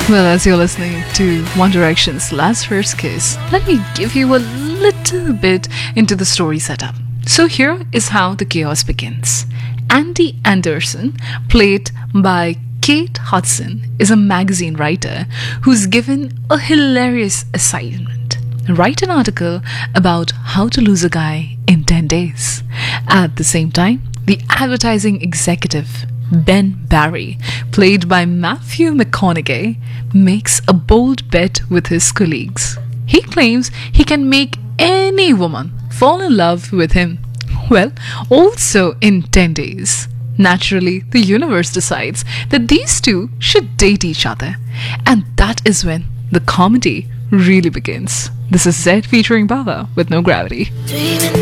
Well, as you're listening to One Direction's Last First Kiss, let me give you a little bit into the story setup. So here is how the chaos begins. Andy Anderson, played by Kate Hudson, is a magazine writer who's given a hilarious assignment. Write an article about how to lose a guy in 10 days. At the same time, the advertising executive, Ben Barry, played by Matthew McConaughey, makes a bold bet with his colleagues. He claims he can make any woman fall in love with him. Well, also in 10 days. Naturally, the universe decides that these two should date each other. And that is when the comedy really begins. This is Zed featuring Baba with No Gravity.